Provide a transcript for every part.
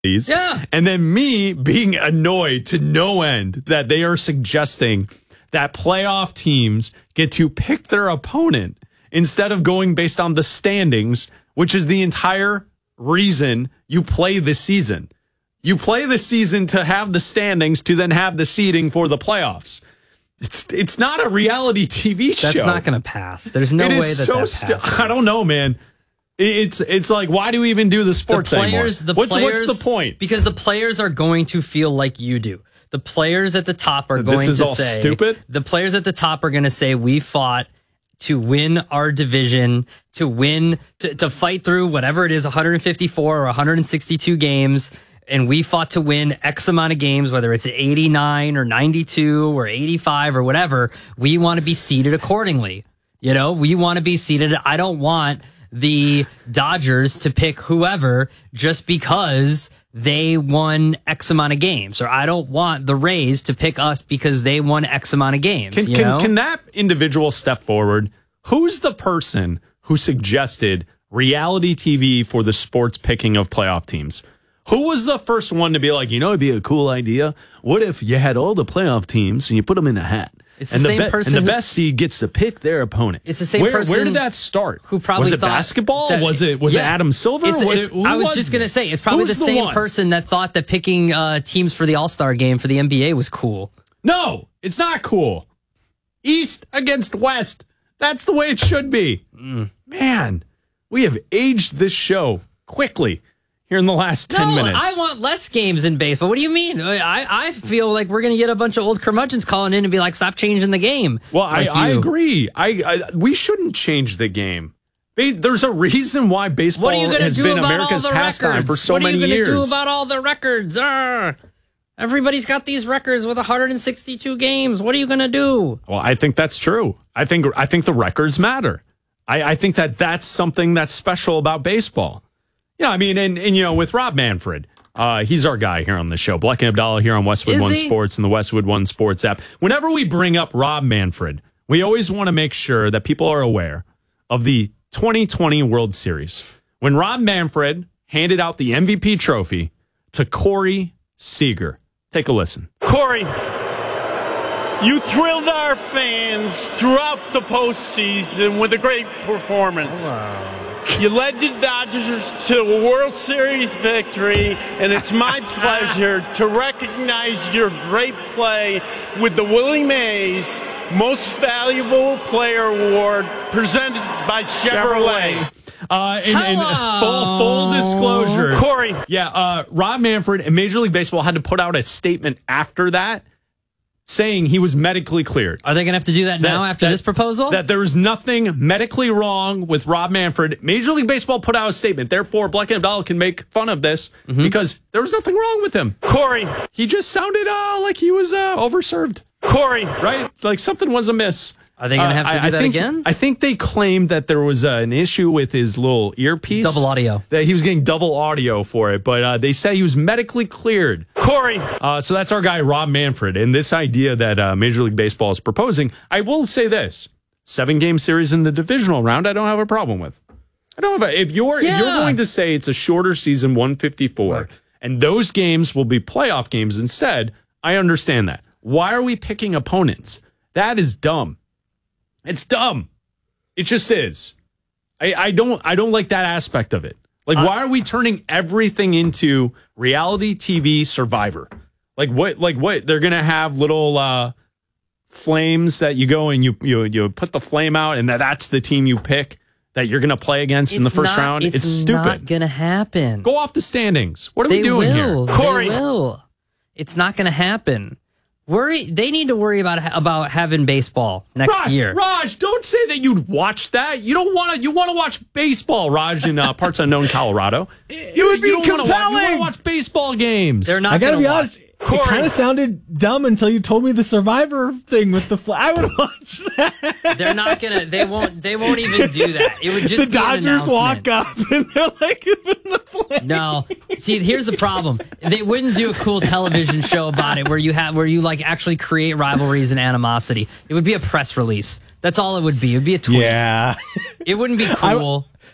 these. Yeah. And then me being annoyed to no end that they are suggesting that playoff teams get to pick their opponent instead of going based on the standings, which is the entire reason you play this season. You play the season to have the standings to then have the seeding for the playoffs. It's not a reality TV show. That's not going to pass. There's no way that passes. I don't know, man. It's like, why do we even do the sports anymore? What's the point? Because the players are going to feel like you do. The players at the top are going to say... This is all stupid? The players at the top are going to say, we fought to win our division, to win, to fight through whatever it is, 154 or 162 games, and we fought to win X amount of games, whether it's 89 or 92 or 85 or whatever. We want to be seeded accordingly. You know, we want to be seeded. I don't want the Dodgers to pick whoever just because they won X amount of games, or I don't want the Rays to pick us because they won X amount of games. Can that individual step forward? Who's the person who suggested reality TV for the sports picking of playoff teams? Who was the first one to be like, it'd be a cool idea? What if you had all the playoff teams and you put them in a hat? It's the same person. And the best seed gets to pick their opponent. It's the same person. Where did that start? Who probably was it basketball? Was it Adam Silver? I was just going to say, it's probably the same person that thought that picking teams for the All-Star game for the NBA was cool. No, it's not cool. East against West. That's the way it should be. Man, we have aged this show quickly here in the last 10 minutes. I want less games in baseball. What do you mean? I feel like we're going to get a bunch of old curmudgeons calling in and be like, stop changing the game. Well, I agree. We shouldn't change the game. There's a reason why baseball has been America's pastime for so many years. What are you going to do about all the records? Everybody's got these records with 162 games. What are you going to do? Well, I think that's true. I think the records matter. I think that's something that's special about baseball. Yeah, I mean, and with Rob Manfred, he's our guy here on the show. Black and Abdallah here on Westwood One Sports and the Westwood One Sports app. Whenever we bring up Rob Manfred, we always want to make sure that people are aware of the 2020 World Series, when Rob Manfred handed out the MVP trophy to Corey Seager. Take a listen. Corey, you thrilled our fans throughout the postseason with a great performance. Wow. You led the Dodgers to a World Series victory, and it's my pleasure to recognize your great play with the Willie Mays Most Valuable Player Award presented by Chevrolet. And full disclosure, Corey. Yeah, Rob Manfred and Major League Baseball had to put out a statement after that saying he was medically cleared. Are they going to have to do that now after this proposal? That there was nothing medically wrong with Rob Manfred. Major League Baseball put out a statement. Therefore, Black and Abdallah can make fun of this because there was nothing wrong with him. Corey. He just sounded like he was overserved. Corey. Right? It's like something was amiss. Are they going to have to do that again? I think they claimed that there was an issue with his little earpiece. Double audio. That he was getting double audio for it, but they said he was medically cleared. Corey. So that's our guy, Rob Manfred. And this idea that Major League Baseball is proposing, I will say this. 7-game series in the divisional round, I don't have a problem with. If you're going to say it's a shorter season, 154, and those games will be playoff games instead, I understand that. Why are we picking opponents? That is dumb. It's dumb. It just is. I don't like that aspect of it. Like, why are we turning everything into reality TV Survivor? Like what? They're gonna have little flames that you go and you put the flame out, and that's the team you pick that you're gonna play against in the first round. It's stupid. It's not gonna happen. Go off the standings. What are we doing here, Corey? They will. It's not gonna happen. They need to worry about having baseball next year. Raj, don't say that you'd watch that. You want to watch baseball, Raj, in parts unknown Colorado. It would be compelling. You want to watch baseball games. They're not. I gotta be honest. Corey. It kind of sounded dumb until you told me the Survivor thing with the flag. I would watch that. They're not gonna. They won't even do that. It would just the be Dodgers an announcement. walk up and they're like, the flag. No, see, here's the problem. They wouldn't do a cool television show about it where you like actually create rivalries and animosity. It would be a press release. That's all it would be. It would be a tweet. Yeah. It wouldn't be cool.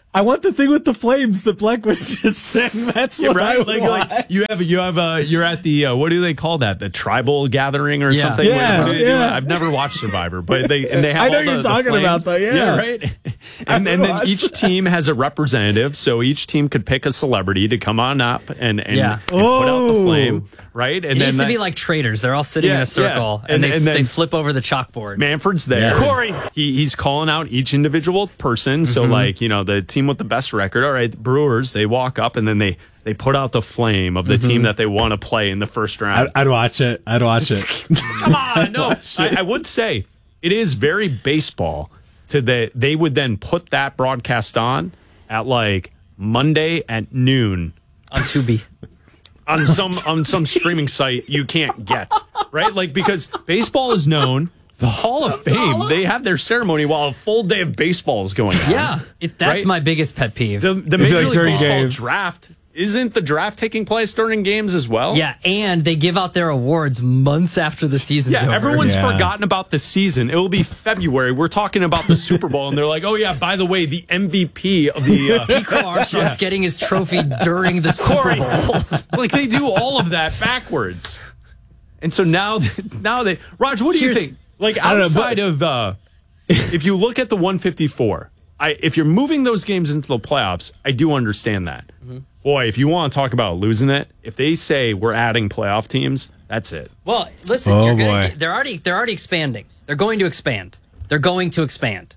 I want the thing with the flames that Black was just saying. That's what I want. Like you have you're at the what do they call that? The tribal gathering or something? Yeah, what do they do? yeah. I've never watched Survivor, but they have I know all you're the talking flames. about though. Yeah, right. And then each team has a representative, so each team could pick a celebrity to come on up and put out the flame, right? And it needs to be like traders. They're all sitting in a circle, and they flip over the chalkboard. Manfred's there. Yeah. Corey. He's calling out each individual person. So, like, the team with the best record, all right, Brewers, they walk up and then they put out the flame of the team that they want to play in the first round. I'd watch it. Come on, no. I would say it is very baseball they would then put that broadcast on at like Monday at noon On Tubi. on some streaming site you can't get, right? Like, because baseball is known, the Hall of Fame, they have their ceremony while a full day of baseball is going on. Yeah, that's Right? my biggest pet peeve. The Major League during Baseball games. draft, isn't the draft taking place during games as well? yeah, and they give out their awards months after the season's over. Everyone's Yeah. forgotten about the season. It will be February. We're talking about the Super Bowl, and they're like, oh, yeah, by the way, the MVP of the... Pete Armstrong's getting his trophy during the Super Bowl. like, they do all of that backwards. And so now they... Raj, what do you think? Like, don't know, outside of... if you look at the 154, if you're moving those games into the playoffs, I do understand that. Mm-hmm. Boy, if you want to talk about losing it, if they say we're adding playoff teams, that's it. Well, listen, Oh, they're already expanding. They're going to expand. They're going to expand.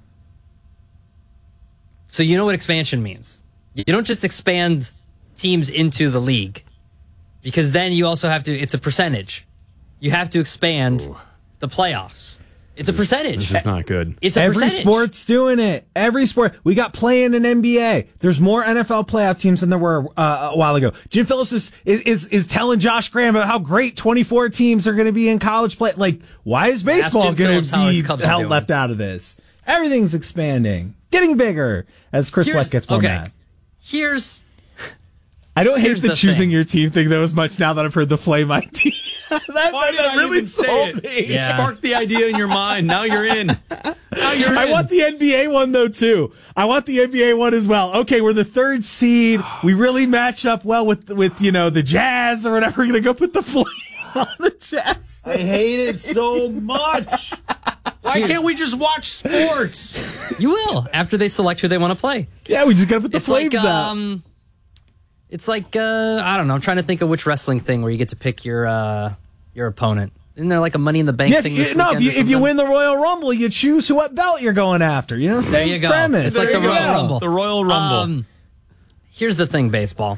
So you know what expansion means. You don't just expand teams into the league, because then you also have to, it's a percentage. You have to expand the playoffs. It's a percentage. This is not good. It's a Every percentage. sport's doing it. Every sport. We got playing in NBA. There's more NFL playoff teams than there were a while ago. Jim Phillips is telling Josh Graham about how great 24 teams are going to be in college play. Like, why is baseball Jim going Phillips to how be his Cubs are held doing. left out of this? Everything's expanding, getting bigger as Chris Black gets more mad. Here's I don't hate Here's the the choosing thing. your team thing though as much now that I've heard the Flame idea. Why did I really even say sold it? me. It Yeah. sparked the idea in your mind. Now you're in. I want the NBA one though too. I want the NBA one as well. Okay, we're the third seed. We really match up well with the Jazz or whatever. We're gonna go put the Flame on the Jazz. I hate it so much. Why can't we just watch sports? You will after they select who they want to play. Yeah, we just gotta put the It's like Flames out. it's like I don't know. I'm trying to think of which wrestling thing where you get to pick your opponent. Isn't there like a Money in the Bank Yeah, thing? This if you weekend or win the Royal Rumble, you choose what belt you're going after. You know, There same you go. premise. It's like There the you Royal go. Rumble. The Royal Rumble. Here's the thing, baseball.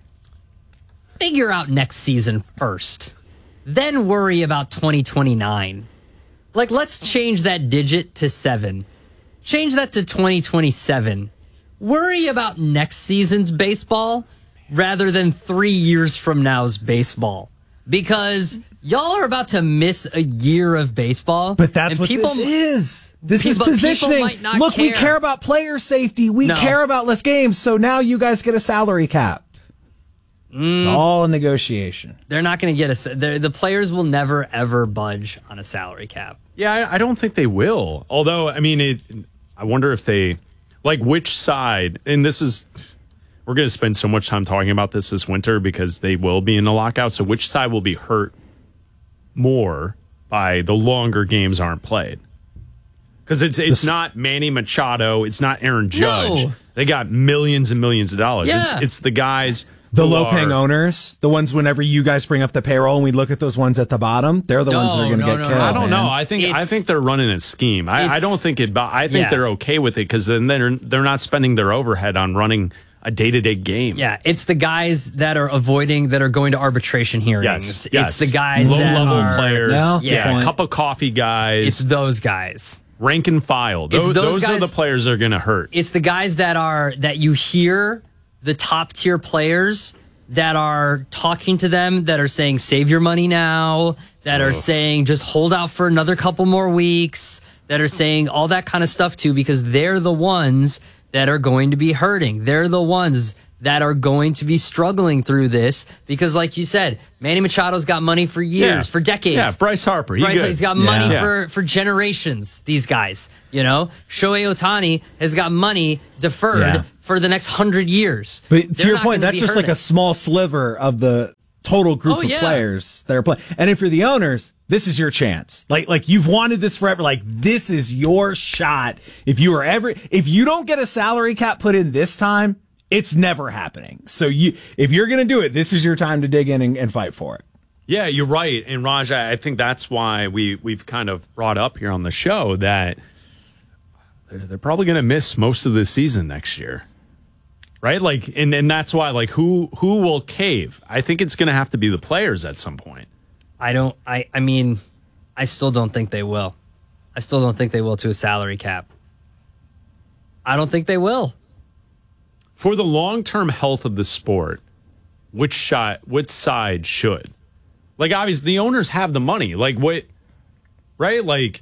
Figure out next season first, then worry about 2029. Like, let's change that digit to 7. Change that to 2027. Worry about next season's baseball rather than 3 years from now's baseball. Because y'all are about to miss a year of baseball. But that's and what people, this is. This is people positioning. might not Look, we care. care about player safety. We No. care about less games. So now you guys get a salary cap. It's all a negotiation. They're not going to get the players will never, ever budge on a salary cap. Yeah, I don't think they will. Although, I mean, I wonder if they, like, which side, and this is, we're going to spend so much time talking about this winter because they will be in a lockout. So which side will be hurt more by the longer games aren't played? Because it's not Manny Machado. It's not Aaron Judge. No. They got millions and millions of dollars. Yeah. It's the guys. The who low-paying are- owners, the ones whenever you guys bring up the payroll and we look at those ones at the bottom, they're the ones that are going to get no, killed. I don't know. man. I It's- think they're running a scheme. I it's- don't think it. I think Yeah. they're okay with it because then they're not spending their overhead on running a day-to-day game. Yeah, it's the guys that are that are going to arbitration hearings. Yes. It's the guys that low-level are players. No, good Yeah, point. cup of coffee guys. It's those guys. Rank and file. It's Those are guys- the players that are going to hurt. It's the guys that you hear the top tier players that are talking to them, that are saying save your money now, that are saying just hold out for another couple more weeks, that are saying all that kind of stuff too, because they're the ones that are going to be hurting. They're the ones that are going to be struggling through this because, like you said, Manny Machado's got money for years, for decades. Yeah, Bryce Harper. He's got money for generations, these guys. You know, Shohei Ohtani has got money deferred for the next 100 years. But to your point, that's just like a small sliver of the total group of players that are playing. And if you're the owners, this is your chance. Like you've wanted this forever. Like, this is your shot. If you don't get a salary cap put in this time, it's never happening. So if you're going to do it, this is your time to dig in and fight for it. Yeah, you're right. And Raj, I think that's why we've kind of brought up here on the show that they're probably going to miss most of the season next year. Right? Like, and that's why, like, who will cave? I think it's going to have to be the players at some point. I mean, I still don't think they will. I still don't think they will to a salary cap. I don't think they will. For the long-term health of the sport, which side should? Like, obviously, the owners have the money. Like, what? Right? Like,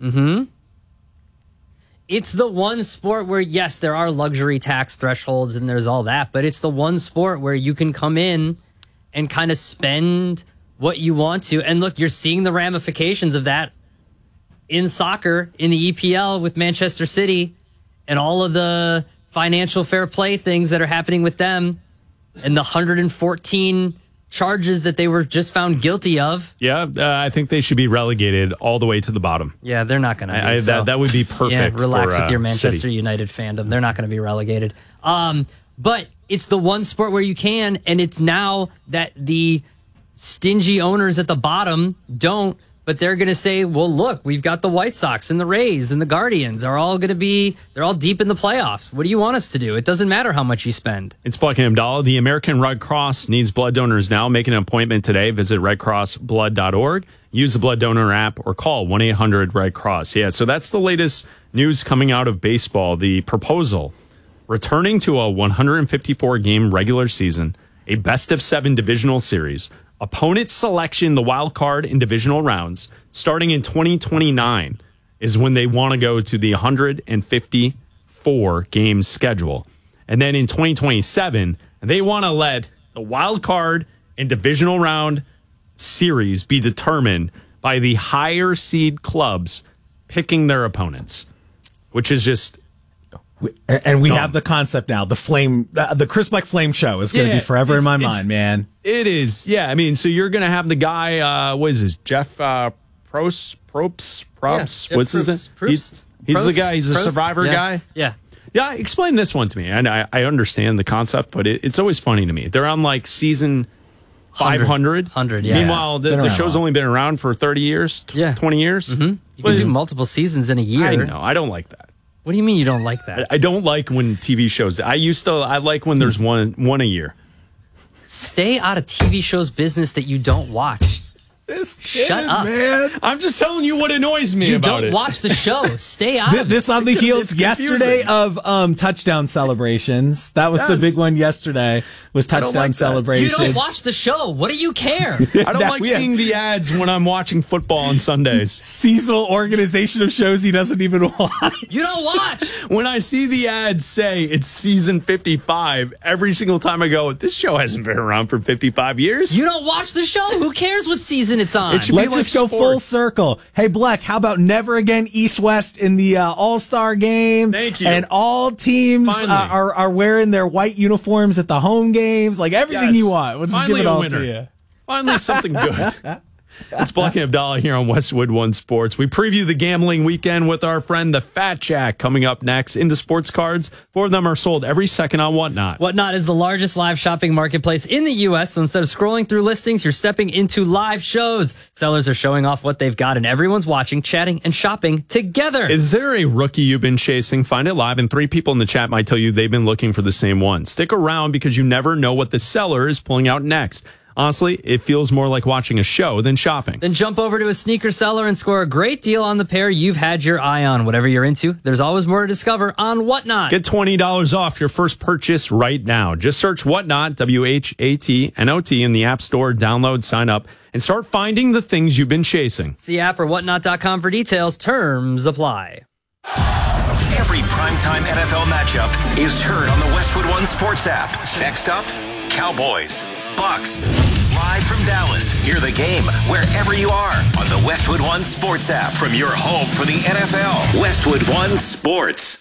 it's the one sport where, yes, there are luxury tax thresholds and there's all that, but it's the one sport where you can come in and kind of spend what you want to. And look, you're seeing the ramifications of that in soccer, in the EPL with Manchester City and all of the financial fair play things that are happening with them and the 114 charges that they were just found guilty of. Yeah, I think they should be relegated all the way to the bottom. Yeah, they're not going to be. That would be perfect. Yeah, relax with your Manchester City. United fandom. They're not going to be relegated. But it's the one sport where you can, and it's now that the stingy owners at the bottom don't, but they're going to say, well, look, we've got the White Sox and the Rays and the Guardians are all going to be, they're all deep in the playoffs. What do you want us to do? It doesn't matter how much you spend. It's Black and Abdallah. The American Red Cross needs blood donors now. Make an appointment today. Visit redcrossblood.org. Use the blood donor app or call 1-800-RED-CROSS. Yeah, so that's the latest news coming out of baseball. The proposal, returning to a 154-game regular season, a best-of-7 divisional series, opponent selection, the wild card in divisional rounds, starting in 2029 is when they want to go to the 154-game schedule. And then in 2027, they want to let the wild card and divisional round series be determined by the higher seed clubs picking their opponents, which is just... And we have the concept now. The flame, the Chris Black Flame Show is going to be forever in my mind, man. It is. Yeah. I mean, so you're going to have the guy, what is this? Jeff Probst? Yeah, What's his name? He's the guy. He's a Survivor guy. Yeah. Yeah. Explain this one to me. And I understand the concept, but it's always funny to me. They're on like season 500. 100, yeah. Meanwhile, the show's only been around for 30 years, 20 years. Mm-hmm. You can do multiple seasons in a year. I know. I don't like that. What do you mean you don't like that? I don't like when TV shows. I like when there's one a year. Stay out of TV shows business that you don't watch. Shut up, man. I'm just telling you what annoys me about it. You don't watch the show. Stay out of it. This on the heels yesterday of touchdown celebrations. That was the big one yesterday, was touchdown celebrations. You don't watch the show. What do you care? I don't like seeing the ads when I'm watching football on Sundays. Seasonal organization of shows he doesn't even watch. You don't watch. When I see the ads say it's season 55, every single time I go, this show hasn't been around for 55 years. You don't watch the show. Who cares what season it's on? Let's just go full circle. Hey, Black, how about never again East-West in the All-Star game? Thank you. And all teams are wearing their white uniforms at the home games. Like everything you want. We'll just give it all to you. Finally something good. It's Black and Abdallah here on Westwood One Sports. We preview the gambling weekend with our friend the Fat Jack coming up next. Into sports cards. 4 of them are sold every second on Whatnot. Whatnot is the largest live shopping marketplace in the U.S., so instead of scrolling through listings, you're stepping into live shows. Sellers are showing off what they've got, and everyone's watching, chatting, and shopping together. Is there a rookie you've been chasing? Find it live, and 3 people in the chat might tell you they've been looking for the same one. Stick around because you never know what the seller is pulling out next. Honestly, it feels more like watching a show than shopping. Then jump over to a sneaker seller and score a great deal on the pair you've had your eye on. Whatever you're into, there's always more to discover on Whatnot. Get $20 off your first purchase right now. Just search Whatnot, WHATNOT, in the App Store. Download, sign up, and start finding the things you've been chasing. See app or whatnot.com for details. Terms apply. Every primetime NFL matchup is heard on the Westwood One Sports app. Next up, Cowboys, Bucks. Live from Dallas, hear the game wherever you are on the Westwood One Sports app from your home for the NFL. Westwood One Sports.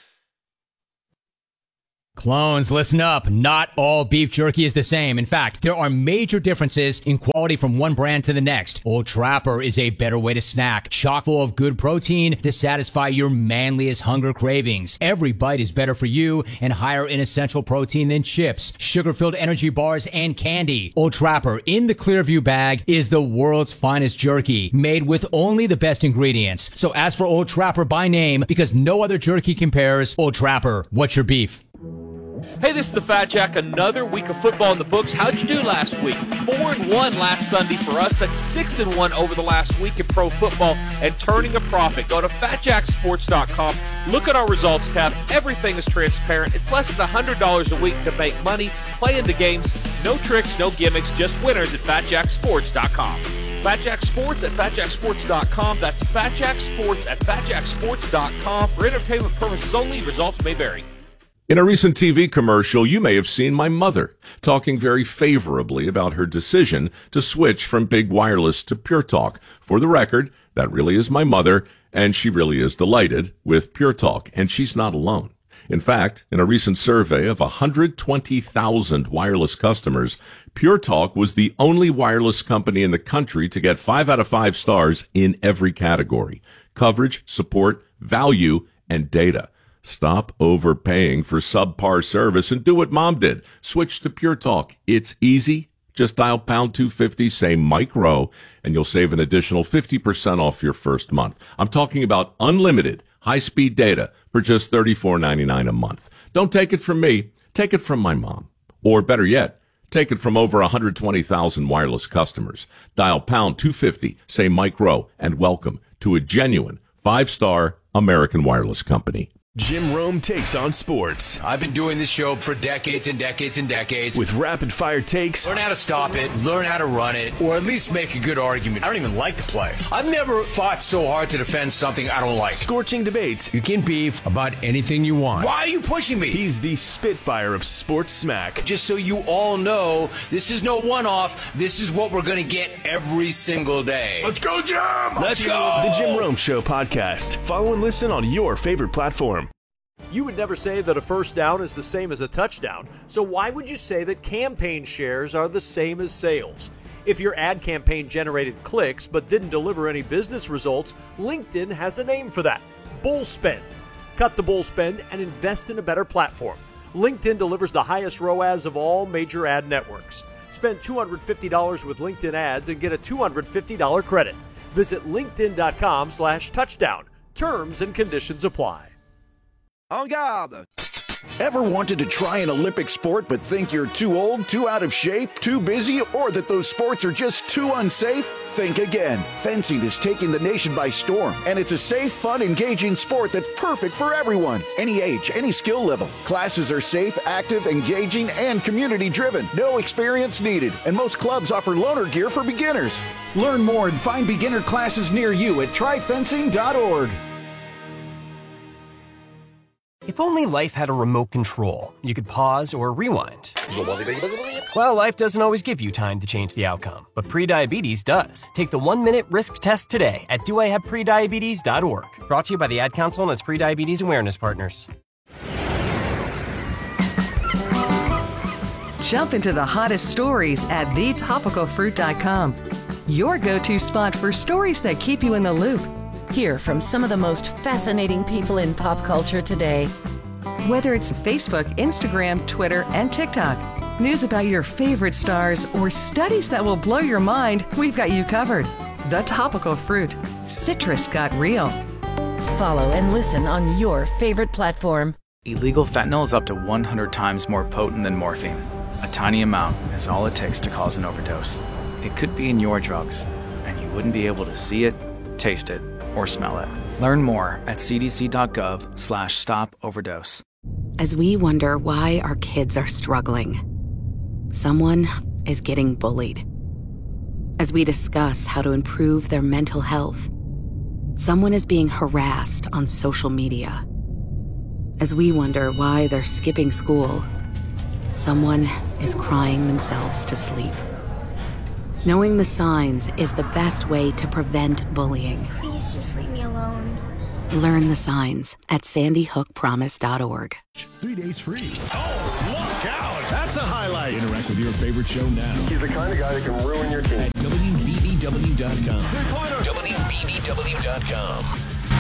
Clones, listen up. Not all beef jerky is the same. In fact, there are major differences in quality from one brand to the next. Old Trapper is a better way to snack, chock full of good protein to satisfy your manliest hunger cravings. Every bite is better for you and higher in essential protein than chips, sugar-filled energy bars, and candy. Old Trapper in the Clearview bag is the world's finest jerky, made with only the best ingredients. So ask for Old Trapper by name because no other jerky compares. Old Trapper, what's your beef? Hey, this is the Fat Jack. Another week of football in the books. How'd you do last week? 4-1 last Sunday for us. That's 6-1 over the last week in pro football and turning a profit. Go to FatJackSports.com. Look at our results tab. Everything is transparent. It's less than $100 a week to make money. Play in the games. No tricks, no gimmicks, just winners at FatJackSports.com. FatJack Sports at FatJackSports.com. That's FatJack Sports at FatJackSports.com. For entertainment purposes only, results may vary. In a recent TV commercial, you may have seen my mother talking very favorably about her decision to switch from Big Wireless to Pure Talk. For the record, that really is my mother, and she really is delighted with Pure Talk, and she's not alone. In fact, in a recent survey of 120,000 wireless customers, Pure Talk was the only wireless company in the country to get 5 out of 5 stars in every category: coverage, support, value, and data. Stop overpaying for subpar service and do what Mom did. Switch to Pure Talk. It's easy. Just dial pound 250, say Mike Rowe, and you'll save an additional 50% off your first month. I'm talking about unlimited high-speed data for just $34.99 a month. Don't take it from me. Take it from my mom. Or better yet, take it from over 120,000 wireless customers. Dial pound 250, say Mike Rowe, and welcome to a genuine 5-star American wireless company. Jim Rome takes on sports. I've been doing this show for decades and decades and decades. With rapid-fire takes. Learn how to stop it, learn how to run it, or at least make a good argument. I don't even like to play. I've never fought so hard to defend something I don't like. Scorching debates. You can beef about anything you want. Why are you pushing me? He's the Spitfire of sports smack. Just so you all know, this is no one-off. This is what we're going to get every single day. Let's go, Jim! Let's go! The Jim Rome Show podcast. Follow and listen on your favorite platform. You would never say that a first down is the same as a touchdown, so why would you say that campaign shares are the same as sales? If your ad campaign generated clicks but didn't deliver any business results, LinkedIn has a name for that: bull spend. Cut the bull spend and invest in a better platform. LinkedIn delivers the highest ROAS of all major ad networks. Spend $250 with LinkedIn ads and get a $250 credit. Visit linkedin.com/touchdown. Terms and conditions apply. En garde! Ever wanted to try an Olympic sport but think you're too old, too out of shape, too busy, or that those sports are just too unsafe? Think again. Fencing is taking the nation by storm, and it's a safe, fun, engaging sport that's perfect for everyone. Any age, any skill level. Classes are safe, active, engaging, and community-driven. No experience needed, and most clubs offer loaner gear for beginners. Learn more and find beginner classes near you at tryfencing.org. If only life had a remote control, you could pause or rewind. Well, life doesn't always give you time to change the outcome, but prediabetes does. Take the 1-minute risk test today at doihaveprediabetes.org. Brought to you by the Ad Council and its prediabetes awareness partners. Jump into the hottest stories at thetopicalfruit.com. Your go-to spot for stories that keep you in the loop. Hear from some of the most fascinating people in pop culture today. Whether it's Facebook, Instagram, Twitter, and TikTok, news about your favorite stars, or studies that will blow your mind, we've got you covered. The Topical Fruit. Citrus got real. Follow and listen on your favorite platform. Illegal fentanyl is up to 100 times more potent than morphine. A tiny amount is all it takes to cause an overdose. It could be in your drugs, and you wouldn't be able to see it, taste it, or smell it. Learn more at cdc.gov/stop-overdose. As we wonder why our kids are struggling, someone is getting bullied. As we discuss how to improve their mental health, someone is being harassed on social media. As we wonder why they're skipping school, someone is crying themselves to sleep. Knowing the signs is the best way to prevent bullying. Please just leave me alone. Learn the signs at sandyhookpromise.org. 3 days free. Oh, look out. That's a highlight. Interact with your favorite show now. He's the kind of guy that can ruin your team. At WBBW.com. WBBW.com.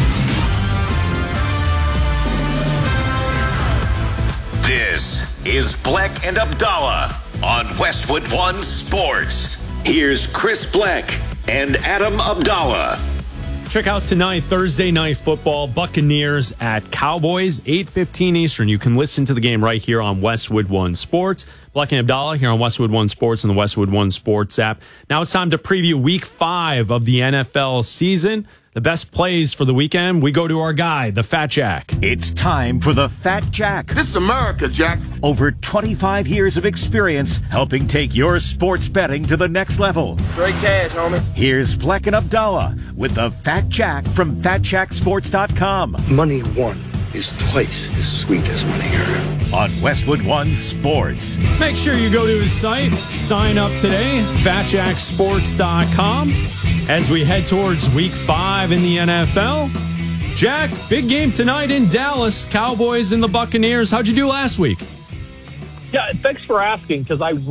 This is Bleck and Abdallah on Westwood One Sports. Here's Chris Bleck and Adam Abdallah. Check out tonight, Thursday Night Football, Buccaneers at Cowboys, 8:15 Eastern. You can listen to the game right here on Westwood One Sports. Bleck and Abdallah here on Westwood One Sports and the Westwood One Sports app. Now it's time to preview Week 5 of the NFL season. The best plays for the weekend, we go to our guy, the Fat Jack. It's time for the Fat Jack. This is America, Jack. Over 25 years of experience helping take your sports betting to the next level. Straight cash, homie. Here's Bleck and Abdallah with the Fat Jack from FatJackSports.com. Money won is twice as sweet as money earned. On Westwood One Sports. Make sure you go to his site, sign up today, FatJackSports.com. As we head towards Week 5 in the NFL. Jack, big game tonight in Dallas. Cowboys and the Buccaneers. How'd you do last week? Yeah, thanks for asking, because I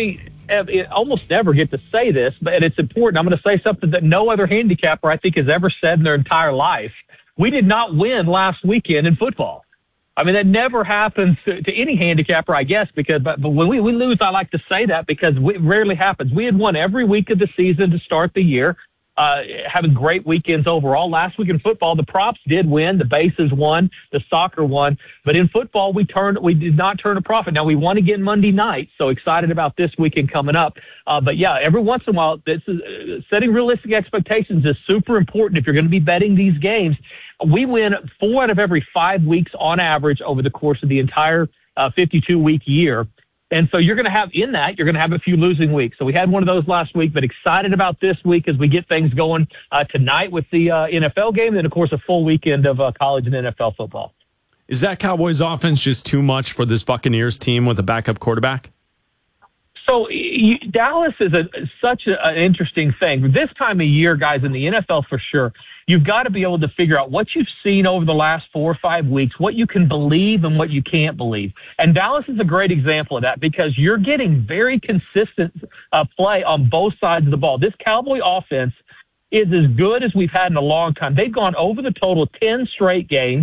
almost never get to say this, but it's important. I'm going to say something that no other handicapper, I think, has ever said in their entire life. We did not win last weekend in football. I mean, that never happens to any handicapper, I guess, but when we lose, I like to say that because it rarely happens. We had won every week of the season to start the year, having great weekends overall. Last week in football, the props did win, the bases won, the soccer won, but in football, we did not turn a profit. Now, we won again Monday night, so excited about this weekend coming up. But yeah, every once in a while, this is setting realistic expectations is super important if you're going to be betting these games. We win 4 out of every 5 weeks on average over the course of the entire 52-week year. And so you're going to have a few losing weeks. So we had one of those last week, but excited about this week as we get things going tonight with the NFL game. And, of course, a full weekend of college and NFL football. Is that Cowboys offense just too much for this Buccaneers team with a backup quarterback? So Dallas is such an interesting thing. This time of year, guys, in the NFL for sure, you've got to be able to figure out what you've seen over the last 4 or 5 weeks, what you can believe and what you can't believe. And Dallas is a great example of that because you're getting very consistent play on both sides of the ball. This Cowboy offense is as good as we've had in a long time. They've gone over the total 10 straight games,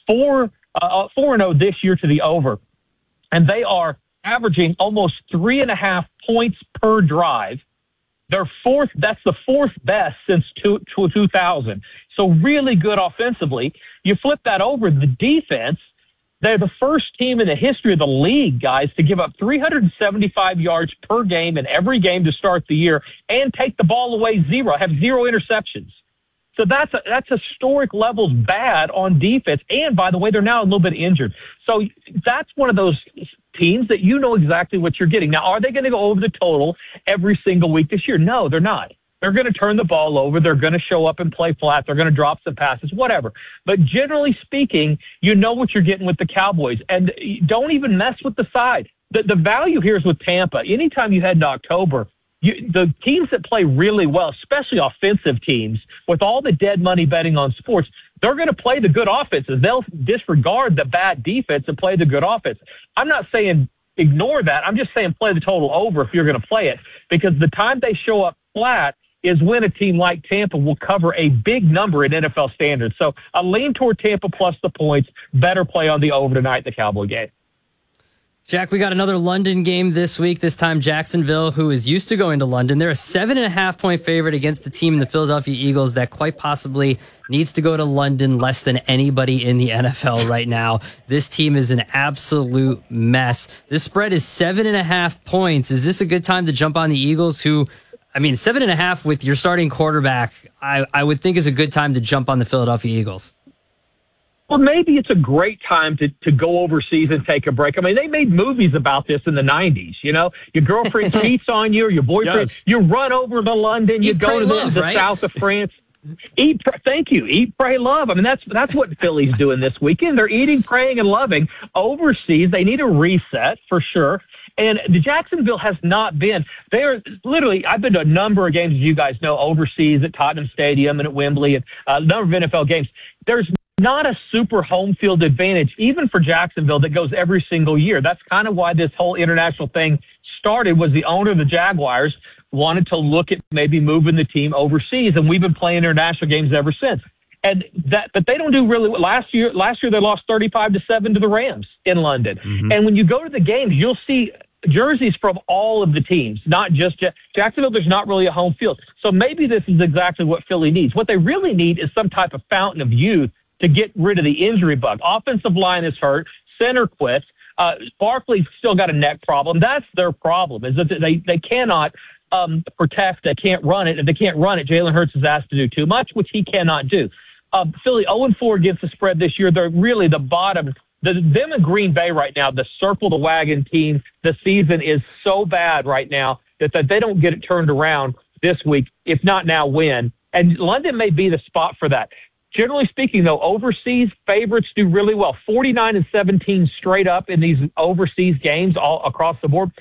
4-0 this year to the over. And they are averaging almost 3.5 points per drive. They're fourth. That's the fourth best since 2000. So really good offensively. You flip that over, the defense, they're the first team in the history of the league, guys, to give up 375 yards per game in every game to start the year and take the ball away have 0 interceptions. So that's historic levels bad on defense. And by the way, they're now a little bit injured. So that's one of those teams that you know exactly what you're getting. Now, are they going to go over the total every single week this year? No, they're not. They're going to turn the ball over. They're going to show up and play flat. They're going to drop some passes, whatever. But generally speaking, you know what you're getting with the Cowboys. And don't even mess with the side. The value here is with Tampa. Anytime you head into October, the teams that play really well, especially offensive teams, with all the dead money betting on sports, they're going to play the good offenses. They'll disregard the bad defense and play the good offense. I'm not saying ignore that. I'm just saying play the total over if you're going to play it, because the time they show up flat is when a team like Tampa will cover a big number in NFL standards. So I lean toward Tampa plus the points. Better play on the over tonight in the Cowboy game. Jack, we got another London game this week. This time Jacksonville, who is used to going to London. They're a 7.5-point favorite against a team in the Philadelphia Eagles that quite possibly needs to go to London less than anybody in the NFL right now. This team is an absolute mess. This spread is 7.5 points. Is this a good time to jump on the Eagles, who, 7.5 with your starting quarterback, I would think is a good time to jump on the Philadelphia Eagles? Well, maybe it's a great time to go overseas and take a break. They made movies about this in the 90s, Your girlfriend cheats on you or your boyfriend. Yes. You run over to London. You go to the south of France. Thank you. Eat, pray, love. I mean, that's what Philly's doing this weekend. They're eating, praying, and loving. Overseas, they need a reset for sure. And the Jacksonville has not been. They are literally. I've been to a number of games, as you guys know, overseas at Tottenham Stadium and at Wembley, and a number of NFL games. There's not a super home field advantage, even for Jacksonville, that goes every single year. That's kind of why this whole international thing started. Was the owner of the Jaguars wanted to look at maybe moving the team overseas, and we've been playing international games ever since. And but they don't do really well. Last year they lost 35-7 to the Rams in London. Mm-hmm. And when you go to the games, you'll see jerseys from all of the teams, not just Jacksonville. There's not really a home field. So maybe this is exactly what Philly needs. What they really need is some type of fountain of youth to get rid of the injury bug. Offensive line is hurt. Center quits. Barkley's still got a neck problem. That's their problem, is that they cannot protect. They can't run it. If they can't run it, Jalen Hurts is asked to do too much, which he cannot do. Philly 0-4 against the spread this year. They're really the bottom. Them and Green Bay right now, the circle the wagon team, the season is so bad right now that they don't get it turned around this week. If not now, when? And London may be the spot for that. Generally speaking, though, overseas favorites do really well. 49-17 straight up in these overseas games all across the board.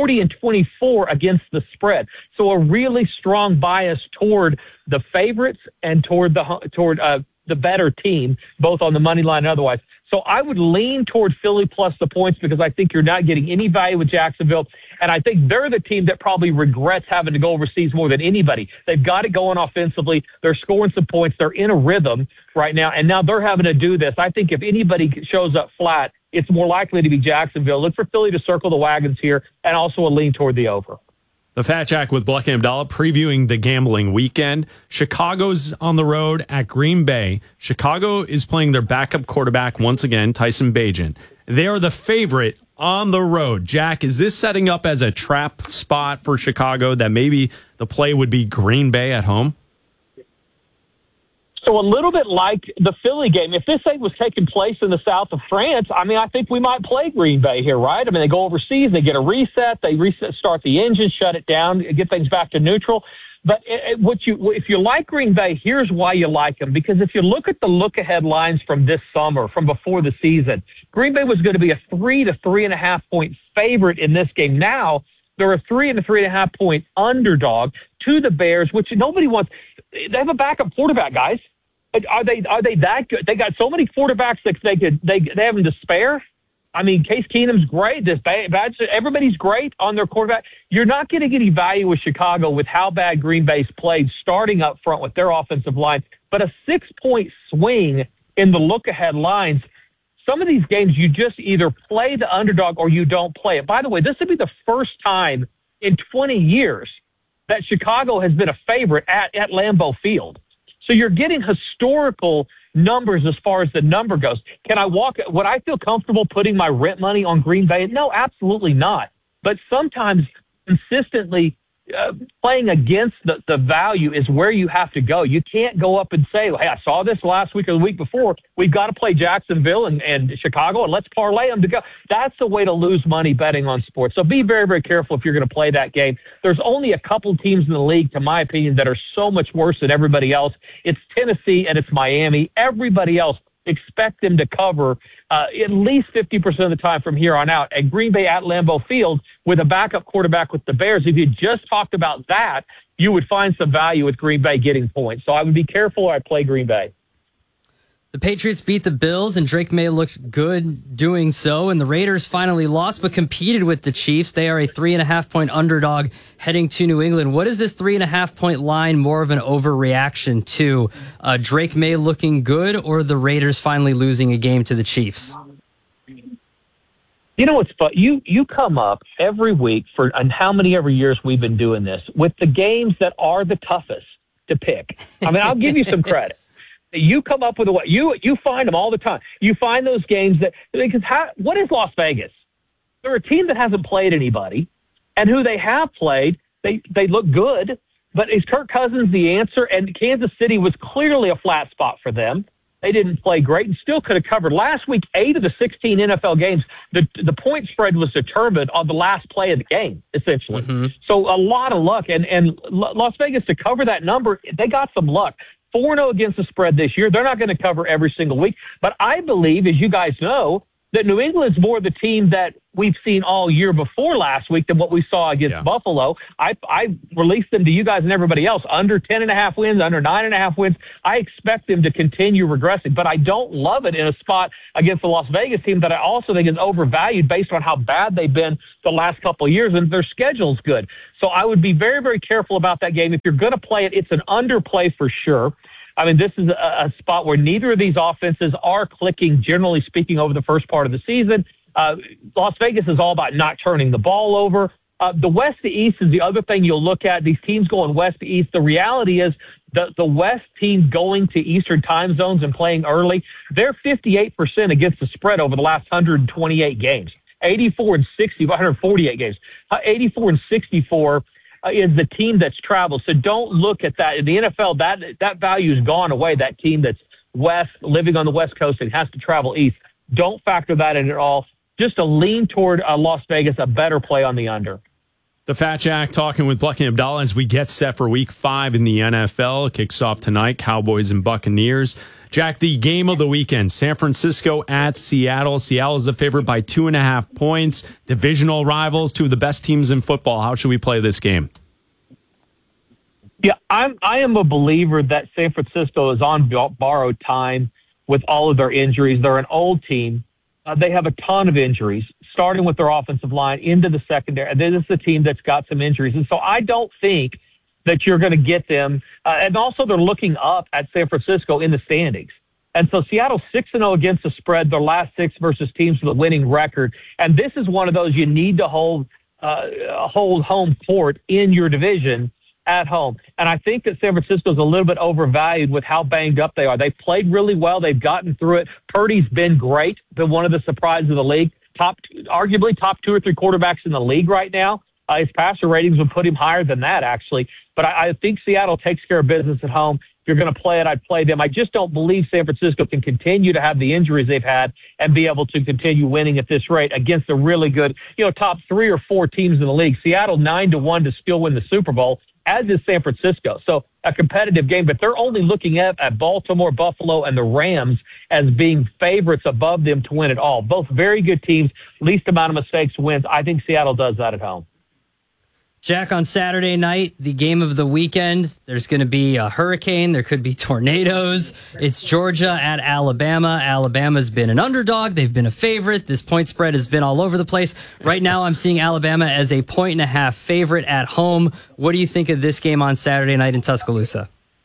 40-24 against the spread. So a really strong bias toward the favorites and toward the better team, both on the money line and otherwise. So I would lean toward Philly plus the points because I think you're not getting any value with Jacksonville. And I think they're the team that probably regrets having to go overseas more than anybody. They've got it going offensively. They're scoring some points. They're in a rhythm right now. And now they're having to do this. I think if anybody shows up flat, it's more likely to be Jacksonville. Look for Philly to circle the wagons here and also a lean toward the over. The Fat Jack with Bleck and Abdallah previewing the gambling weekend. Chicago's on the road at Green Bay. Chicago is playing their backup quarterback once again, Tyson Bagent. They are the favorite on the road. Jack, is this setting up as a trap spot for Chicago that maybe the play would be Green Bay at home? So a little bit like the Philly game. If this thing was taking place in the south of France, I mean, I think we might play Green Bay here, right? I mean, they go overseas, they get a reset, start the engine, shut it down, get things back to neutral. But if you like Green Bay, here's why you like them. Because if you look at the look-ahead lines from this summer, from before the season, Green Bay was going to be a 3 to 3.5 point favorite in this game. Now they're a 3 and a 3.5 point underdog to the Bears, which nobody wants. They have a backup quarterback, guys. Are they that good? They got so many quarterbacks that they have them to spare. I mean, Case Keenum's great. Everybody's great on their quarterback. You're not going to get any value with Chicago with how bad Green Bay's played starting up front with their offensive line. But a 6-point swing in the look-ahead lines, some of these games you just either play the underdog or you don't play it. By the way, this would be the first time in 20 years that Chicago has been a favorite at Lambeau Field. So you're getting historical numbers as far as the number goes. Would I feel comfortable putting my rent money on Green Bay? No, absolutely not. But sometimes consistently playing against the value is where you have to go. You can't go up and say, hey, I saw this last week or the week before. We've got to play Jacksonville and Chicago, and let's parlay them to go. That's the way to lose money betting on sports. So be very, very careful if you're going to play that game. There's only a couple teams in the league, to my opinion, that are so much worse than everybody else. It's Tennessee and it's Miami. Everybody else, expect them to cover at least 50% of the time from here on out. And Green Bay at Lambeau Field with a backup quarterback with the Bears, if you just talked about that, you would find some value with Green Bay getting points. So I would be careful or I'd play Green Bay. The Patriots beat the Bills, and Drake May looked good doing so. And the Raiders finally lost, but competed with the Chiefs. They are a 3.5 point underdog heading to New England. What is this 3.5 point line more of an overreaction to? Drake May looking good, or the Raiders finally losing a game to the Chiefs? You know what's fun? You come up every week and how many ever years we've been doing this with the games that are the toughest to pick. I mean, I'll give you some credit. You come up with a way. You find them all the time. You find those games because what is Las Vegas? They're a team that hasn't played anybody, and who they have played, they look good. But is Kirk Cousins the answer? And Kansas City was clearly a flat spot for them. They didn't play great and still could have covered. Last week, 8 of the 16 NFL games, the point spread was determined on the last play of the game, essentially. Mm-hmm. So a lot of luck. And Las Vegas, to cover that number, they got some luck. 4-0 against the spread this year. They're not going to cover every single week. But I believe, as you guys know, that New England's more the team that we've seen all year before last week than what we saw against Buffalo. I released them to you guys and everybody else. Under 10.5 wins, under 9.5 wins. I expect them to continue regressing. But I don't love it in a spot against the Las Vegas team that I also think is overvalued based on how bad they've been the last couple of years, and their schedule's good. So I would be very, very careful about that game. If you're going to play it, it's an underplay for sure. I mean, this is a spot where neither of these offenses are clicking, generally speaking, over the first part of the season. Las Vegas is all about not turning the ball over. The West to East is the other thing you'll look at. These teams going West to East. The reality is the West team going to Eastern time zones and playing early, they're 58% against the spread over the last 128 games. 148 games. 84 and 64 is the team that's traveled. So don't look at that. In the NFL, that value has gone away, that team that's West, living on the West Coast and has to travel East. Don't factor that in at all. Just a lean toward Las Vegas, a better play on the under. The Fat Jack talking with Bucky Abdallah as we get set for Week 5 in the NFL. It kicks off tonight, Cowboys and Buccaneers. Jack, the game of the weekend, San Francisco at Seattle. Seattle is a favorite by 2.5 points. Divisional rivals, two of the best teams in football. How should we play this game? Yeah, I am a believer that San Francisco is on borrowed time with all of their injuries. They're an old team. They have a ton of injuries, starting with their offensive line into the secondary. This is the team that's got some injuries. And so I don't think that you're going to get them. And also they're looking up at San Francisco in the standings. And so Seattle's 6-0 against the spread, their last 6 versus teams with a winning record. And this is one of those you need to hold home court in your division at home. And I think that San Francisco's a little bit overvalued with how banged up they are. They've played really well. They've gotten through it. Purdy's been great, been one of the surprises of the league. Arguably top 2 or 3 quarterbacks in the league right now. His passer ratings would put him higher than that, actually. But I think Seattle takes care of business at home. If you're going to play it, I'd play them. I just don't believe San Francisco can continue to have the injuries they've had and be able to continue winning at this rate against a really good, top 3 or 4 teams in the league. Seattle 9-1 to still win the Super Bowl, as is San Francisco. So a competitive game, but they're only looking at Baltimore, Buffalo, and the Rams as being favorites above them to win it all. Both very good teams, least amount of mistakes wins. I think Seattle does that at home. Jack, on Saturday night, the game of the weekend, there's going to be a hurricane. There could be tornadoes. It's Georgia at Alabama. Alabama's been an underdog. They've been a favorite. This point spread has been all over the place. Right now, I'm seeing Alabama as a 1.5 favorite at home. What do you think of this game on Saturday night in Tuscaloosa?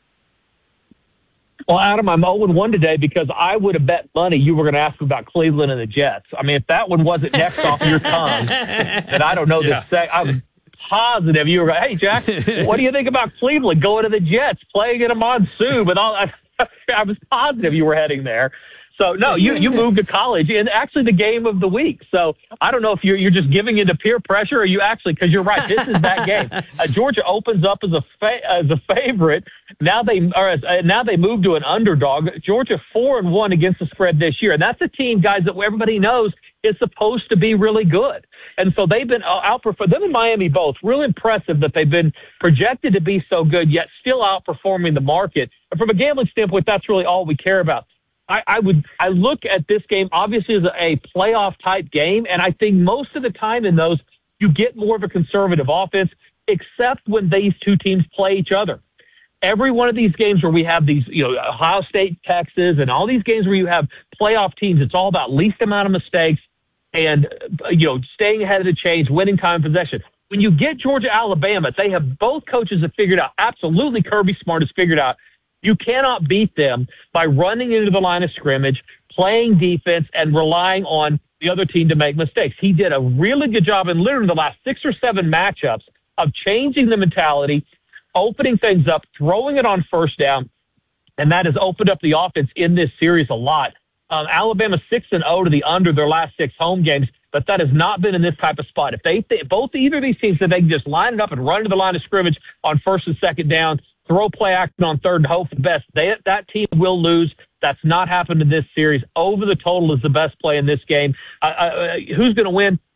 Well, Adam, I'm 0-1 today because I would have bet money you were going to ask me about Cleveland and the Jets. I mean, if that one wasn't next off your tongue, then I don't know I'm positive you were going, hey, Jack, what do you think about Cleveland going to the Jets, playing in a monsoon with all that? I was positive you were heading there. So, no, you moved to college, and actually the game of the week. So I don't know if you're just giving into peer pressure or you actually, because you're right, this is that game. Georgia opens up as a favorite. Now they move to an underdog. Georgia 4-1 against the spread this year. And that's a team, guys, that everybody knows is supposed to be really good. And so they've been outperforming them in Miami both. Real impressive that they've been projected to be so good, yet still outperforming the market. And from a gambling standpoint, that's really all we care about. I look at this game obviously as a playoff type game, and I think most of the time in those you get more of a conservative offense, except when these two teams play each other. Every one of these games where we have these, Ohio State, Texas, and all these games where you have playoff teams, it's all about least amount of mistakes and staying ahead of the chains, winning time possession. When you get Georgia, Alabama, they have both coaches have figured out. Absolutely, Kirby Smart has figured out. You cannot beat them by running into the line of scrimmage, playing defense, and relying on the other team to make mistakes. He did a really good job in literally the last 6 or 7 matchups of changing the mentality, opening things up, throwing it on first down, and that has opened up the offense in this series a lot. Alabama 6-0 to the under their last 6 home games, but that has not been in this type of spot. If either of these teams said they can just line it up and run to the line of scrimmage on first and second down, throw play action on third and hope for the best, that team will lose. That's not happened in this series. Over the total is the best play in this game. Who's going to win?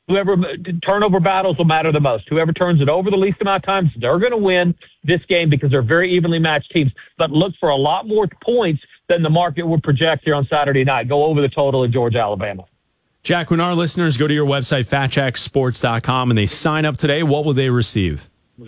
Whoever turnover battles will matter the most. Whoever turns it over the least amount of times, they're going to win this game because they're very evenly matched teams. But look for a lot more points than the market would project here on Saturday night. Go over the total in Georgia, Alabama. Jack, when our listeners go to your website, fatjacksports.com, and they sign up today, what will they receive?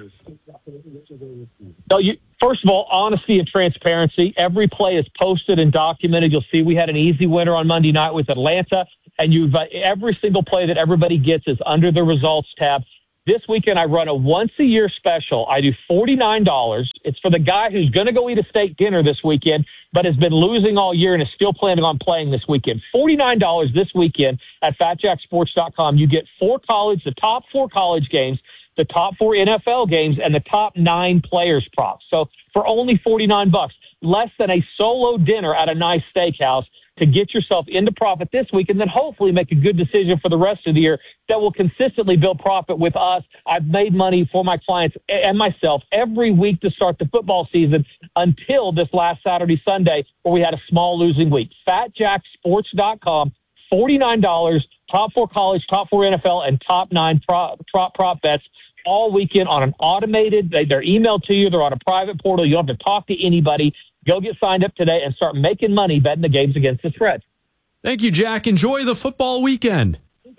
First of all, honesty and transparency. Every play is posted and documented. You'll see we had an easy winner on Monday night with Atlanta, and every single play that everybody gets is under the results tab. This weekend, I run a once-a-year special. I do $49. It's for the guy who's going to go eat a steak dinner this weekend, but has been losing all year and is still planning on playing this weekend. $49 this weekend at fatjacksports.com. You get the top 4 college games, the top 4 NFL games, and the top 9 players props. So for only $49, less than a solo dinner at a nice steakhouse, to get yourself into profit this week and then hopefully make a good decision for the rest of the year that will consistently build profit with us. I've made money for my clients and myself every week to start the football season until this last Saturday, Sunday, where we had a small losing week. FatJackSports.com, $49, top 4 college, top 4 NFL, and top 9 prop bets all weekend on an automated. They're emailed to you. They're on a private portal. You don't have to talk to anybody. Go get signed up today and start making money betting the games against the spread. Thank you, Jack. Enjoy the football weekend.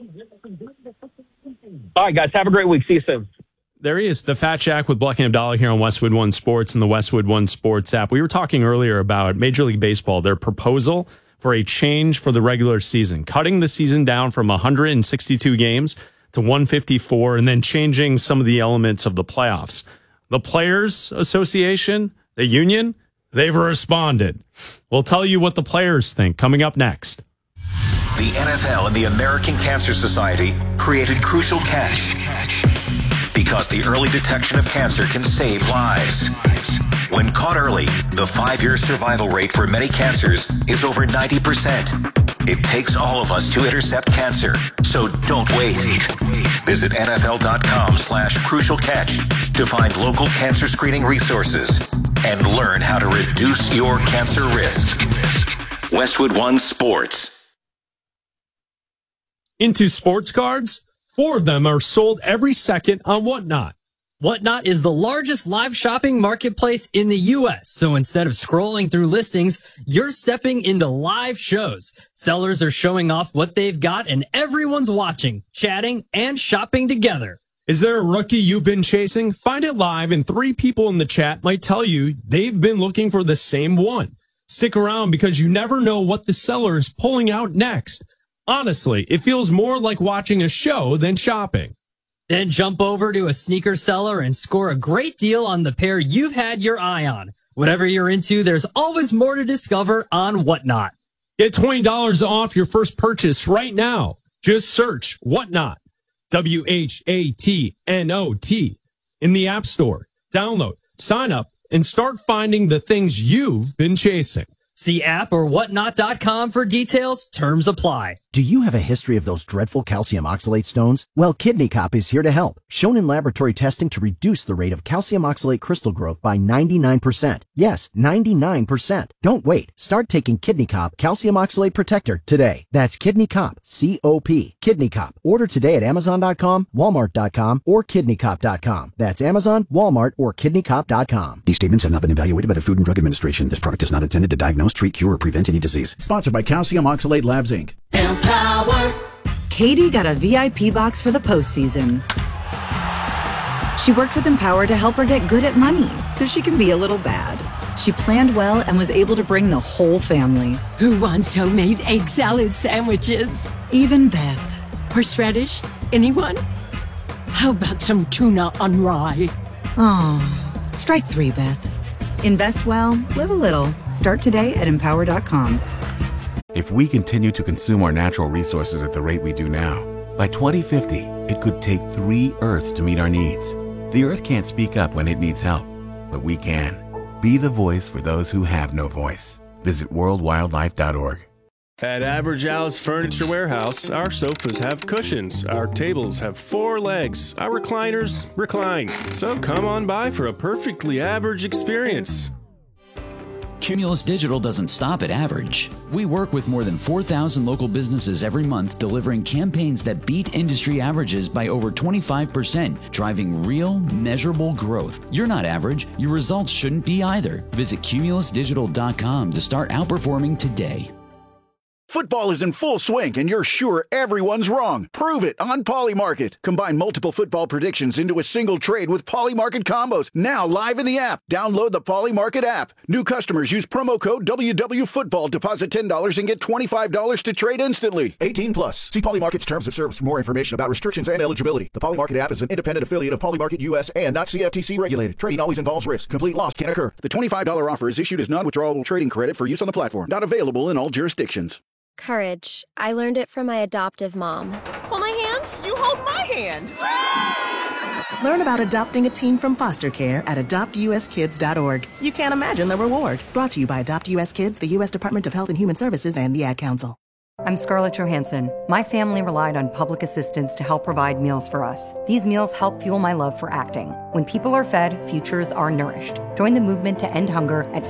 All right, guys. Have a great week. See you soon. There he is, the Fat Jack with Bleck and Abdallah here on Westwood One Sports and the Westwood One Sports app. We were talking earlier about Major League Baseball, their proposal for a change for the regular season, cutting the season down from 162 games to 154, and then changing some of the elements of the playoffs. The Players Association, the union, they've responded. We'll tell you what the players think coming up next. The NFL and the American Cancer Society created Crucial Catch because the early detection of cancer can save lives. When caught early, the 5-year survival rate for many cancers is over 90%. It takes all of us to intercept cancer, so don't wait. Visit NFL.com/Crucial Catch to find local cancer screening resources and learn how to reduce your cancer risk. Westwood One Sports. Into sports cards, 4 of them are sold every second on Whatnot. Whatnot is the largest live shopping marketplace in the U.S. So instead of scrolling through listings, you're stepping into live shows. Sellers are showing off what they've got and everyone's watching, chatting, and shopping together. Is there a rookie you've been chasing? Find it live and 3 people in the chat might tell you they've been looking for the same one. Stick around because you never know what the seller is pulling out next. Honestly, it feels more like watching a show than shopping. Then jump over to a sneaker seller and score a great deal on the pair you've had your eye on. Whatever you're into, there's always more to discover on Whatnot. Get $20 off your first purchase right now. Just search Whatnot, WHATNOT, in the App Store. Download, sign up, and start finding the things you've been chasing. See app or whatnot.com for details. Terms apply. Do you have a history of those dreadful calcium oxalate stones? Well, Kidney Cop is here to help. Shown in laboratory testing to reduce the rate of calcium oxalate crystal growth by 99%. Yes, 99%. Don't wait. Start taking Kidney Cop Calcium Oxalate Protector today. That's Kidney Cop, C-O-P. Kidney Cop. Order today at Amazon.com, Walmart.com, or KidneyCop.com. That's Amazon, Walmart, or KidneyCop.com. These statements have not been evaluated by the Food and Drug Administration. This product is not intended to diagnose, treat, cure, or prevent any disease. Sponsored by Calcium Oxalate Labs, Inc. Empower. Katie got a VIP box for the postseason. She worked with Empower to help her get good at money so she can be a little bad. She planned well and was able to bring the whole family. Who wants homemade egg salad sandwiches? Even Beth. Horseradish? Anyone? How about some tuna on rye? Oh, strike 3, Beth. Invest well, live a little. Start today at Empower.com. If we continue to consume our natural resources at the rate we do now, by 2050, it could take 3 Earths to meet our needs. The Earth can't speak up when it needs help, but we can. Be the voice for those who have no voice. Visit worldwildlife.org. At Average Al's Furniture Warehouse, our sofas have cushions, our tables have 4 legs, our recliners recline. So come on by for a perfectly average experience. Cumulus Digital doesn't stop at average. We work with more than 4,000 local businesses every month, delivering campaigns that beat industry averages by over 25%, driving real, measurable growth. You're not average. Your results shouldn't be either. Visit cumulusdigital.com to start outperforming today. Football is in full swing, and you're sure everyone's wrong. Prove it on Polymarket. Combine multiple football predictions into a single trade with Polymarket combos. Now live in the app. Download the Polymarket app. New customers use promo code WWFootball. Deposit $10 and get $25 to trade instantly. 18 plus. See Polymarket's terms of service for more information about restrictions and eligibility. The Polymarket app is an independent affiliate of Polymarket US and not CFTC regulated. Trading always involves risk. Complete loss can occur. The $25 offer is issued as non-withdrawable trading credit for use on the platform. Not available in all jurisdictions. Courage. I learned it from my adoptive mom. Hold my hand. You hold my hand. Learn about adopting a teen from foster care at adoptuskids.org. You can't imagine the reward. Brought to you by Adopt US Kids, the U.S. Department of Health and Human Services, and the Ad Council. I'm Scarlett Johansson. My family relied on public assistance to help provide meals for us. These meals help fuel my love for acting. When people are fed, futures are nourished. Join the movement to end hunger at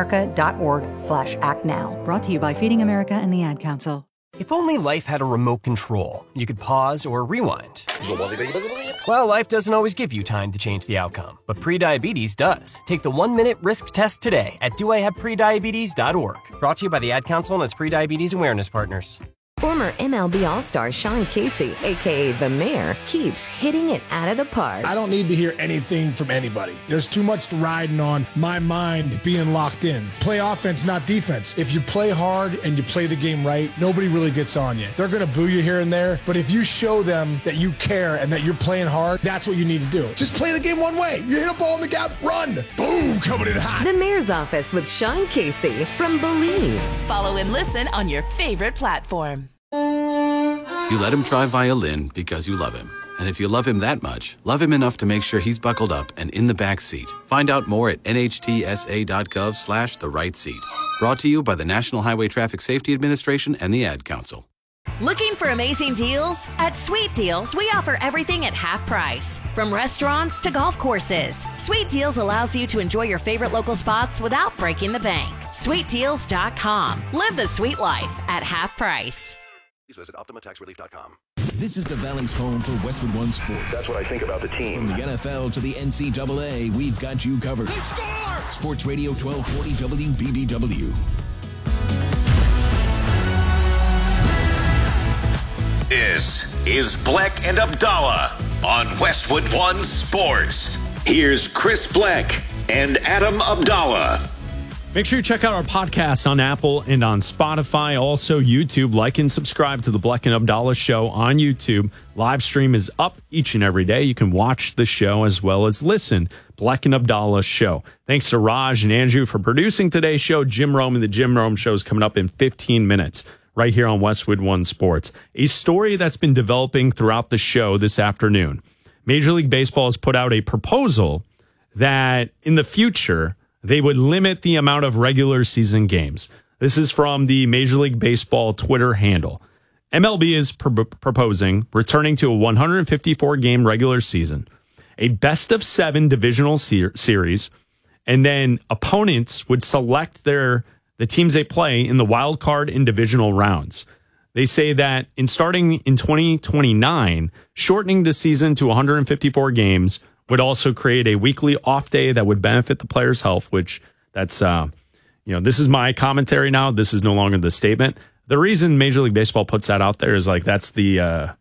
feedingamerica.org/actnow. Brought to you by Feeding America and the Ad Council. If only life had a remote control, you could pause or rewind. Well, life doesn't always give you time to change the outcome, but prediabetes does. Take the 1-minute risk test today at doihaveprediabetes.org. Brought to you by the Ad Council and its Prediabetes Awareness Partners. Former MLB All-Star Sean Casey, a.k.a. The Mayor, keeps hitting it out of the park. I don't need to hear anything from anybody. There's too much riding on my mind being locked in. Play offense, not defense. If you play hard and you play the game right, nobody really gets on you. They're going to boo you here and there, but if you show them that you care and that you're playing hard, that's what you need to do. Just play the game one way. You hit a ball in the gap, run. Boom, coming in hot. The Mayor's Office with Sean Casey from Believe. Follow and listen on your favorite platform. You let him try violin because you love him. And if you love him that much, love him enough to make sure he's buckled up and in the back seat. Find out more at nhtsa.gov/the right seat. Brought to you by the National Highway Traffic Safety Administration and the Ad Council. Looking for amazing deals? At Sweet Deals, we offer everything at half price. From restaurants to golf courses, Sweet Deals allows you to enjoy your favorite local spots without breaking the bank. SweetDeals.com. Live the sweet life at half price. Please visit OptimaTaxRelief.com. This is the Valley's home for Westwood One Sports. That's what I think about the team. From the NFL to the NCAA, we've got you covered. They score! Sports Radio 1240 WBBW. This is Bleck and Abdallah on Westwood One Sports. Here's Chris Bleck and Adam Abdallah. Make sure you check out our podcasts on Apple and on Spotify. Also, YouTube. Like and subscribe to the Bleck and Abdallah Show on YouTube. Live stream is up each and every day. You can watch the show as well as listen. Bleck and Abdallah Show. Thanks to Raj and Andrew for producing today's show. Jim Rome and the Jim Rome Show is coming up in 15 minutes right here on Westwood One Sports. A story that's been developing throughout the show this afternoon. Major League Baseball has put out a proposal that in the future they would limit the amount of regular season games. This is from the Major League Baseball Twitter handle. MLB is proposing returning to a 154-game regular season, a best-of-7 divisional series, and then opponents would select the teams they play in the wild card and divisional rounds. They say that in starting in 2029, shortening the season to 154 games would also create a weekly off day that would benefit the player's health, which that's, this is my commentary now. This is no longer the statement. The reason Major League Baseball puts that out there is like, that's the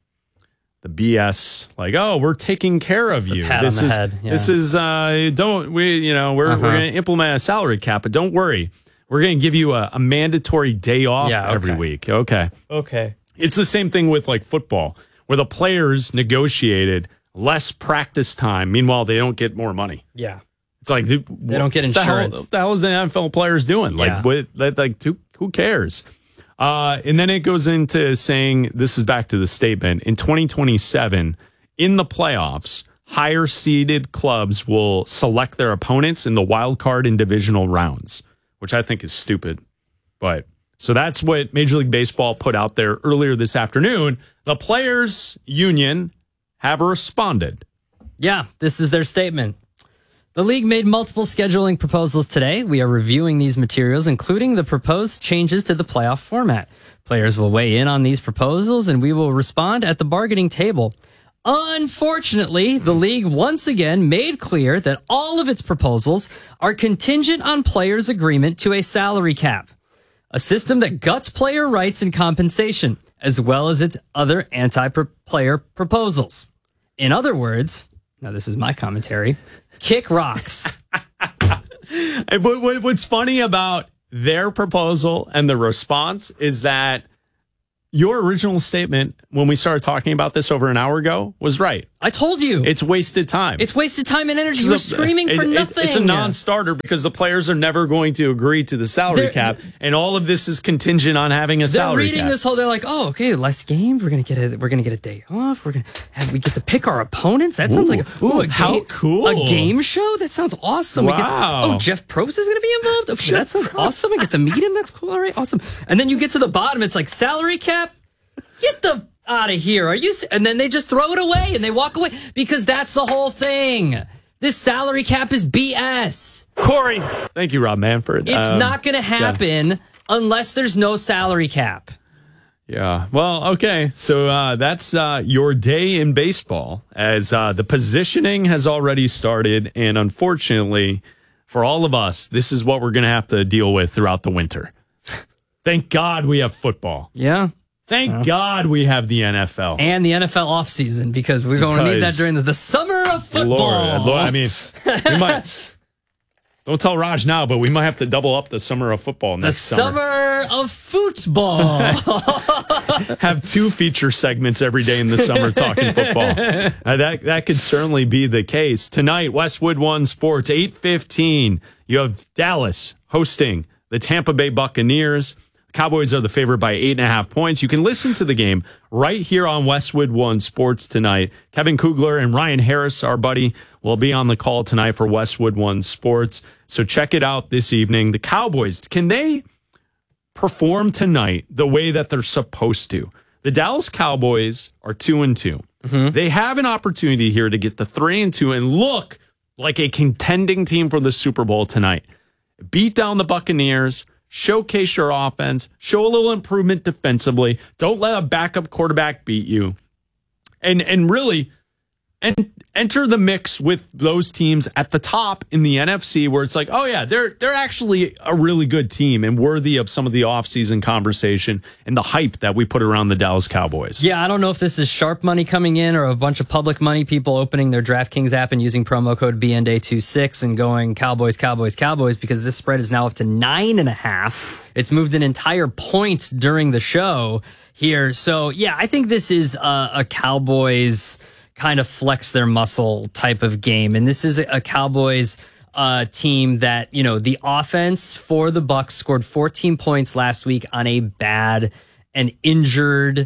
BS, like, oh, we're taking care of you. Pat on the head. Yeah. This is, we're going to implement a salary cap, but don't worry. We're going to give you a mandatory day off every week. Okay. It's the same thing with like football, where the players negotiated less practice time. Meanwhile, they don't get more money. Yeah. It's like, dude, they don't get insurance. What the hell is the NFL players doing? Yeah. Who cares? And then it goes into saying, this is back to the statement, in 2027, in the playoffs, higher seeded clubs will select their opponents in the wild card and divisional rounds, which I think is stupid. But so that's what Major League Baseball put out there earlier this afternoon. The Players Union have responded. Yeah, this is their statement. The league made multiple scheduling proposals today. We are reviewing these materials, including the proposed changes to the playoff format. Players will weigh in on these proposals, and we will respond at the bargaining table. Unfortunately, the league once again made clear that all of its proposals are contingent on players' agreement to a salary cap, a system that guts player rights and compensation, as well as its other anti-player proposals. In other words, now this is my commentary, kick rocks. What's funny about their proposal and the response is that your original statement when we started talking about this over an hour ago was right. I told you. It's wasted time. It's wasted time and energy. We're screaming for nothing. It's a non-starter because the players are never going to agree to the salary cap, and all of this is contingent on having a salary cap. They're reading this whole, they're like, oh, okay, less games. We're gonna get a day off. We get to pick our opponents. That sounds like how cool. A game show? That sounds awesome. Wow. Jeff Probst is gonna be involved? Okay, that sounds awesome. I get to meet him. That's cool. All right, awesome. And then you get to the bottom, it's like salary cap. Get the out of here. Are you? And then they just throw it away and they walk away because that's the whole thing. This salary cap is BS. Corey. Thank you, Rob Manfred. It's not going to happen unless there's no salary cap. Yeah. Well, okay. So that's your day in baseball as the positioning has already started. And unfortunately, for all of us, this is what we're going to have to deal with throughout the winter. Thank God we have football. Yeah. Thank God we have the NFL. And the NFL offseason because we're going to need that during the summer of football. Lord, I mean, we might. Don't tell Raj now, but we might have to double up the summer of football next summer. The summer of football. Have 2 feature segments every day in the summer talking football. That could certainly be the case. Tonight, Westwood One Sports, 8:15. You have Dallas hosting the Tampa Bay Buccaneers. Cowboys are the favorite by 8.5 points. You can listen to the game right here on Westwood One Sports tonight. Kevin Kugler and Ryan Harris, our buddy, will be on the call tonight for Westwood One Sports. So check it out this evening. The Cowboys, can they perform tonight the way that they're supposed to? The Dallas Cowboys are 2-2. Mm-hmm. They have an opportunity here to get to 3-2 and look like a contending team for the Super Bowl tonight. Beat down the Buccaneers. Showcase your offense, show a little improvement defensively. Don't let a backup quarterback beat you. And really enter the mix with those teams at the top in the NFC where it's like, oh yeah, they're actually a really good team and worthy of some of the offseason conversation and the hype that we put around the Dallas Cowboys. Yeah, I don't know if this is sharp money coming in or a bunch of public money people opening their DraftKings app and using promo code BNDay26 and going Cowboys, Cowboys, Cowboys because this spread is now up to 9.5. It's moved an entire point during the show here. So yeah, I think this is a Cowboys kind of flex their muscle type of game. And this is a Cowboys team that, you know, the offense for the Bucs scored 14 points last week on a bad and injured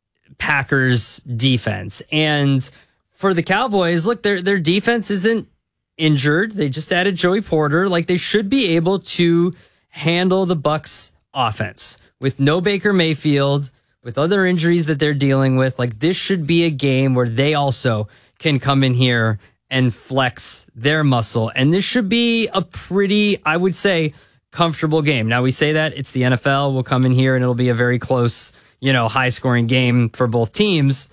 Packers defense. And for the Cowboys, look, their defense isn't injured. They just added Joey Porter. Like, they should be able to handle the Bucs offense with no Baker Mayfield, with other injuries that they're dealing with. Like, this should be a game where they also can come in here and flex their muscle. And this should be a pretty, I would say, comfortable game. Now, we say that it's the NFL. We'll come in here and it'll be a very close, you know, high scoring game for both teams.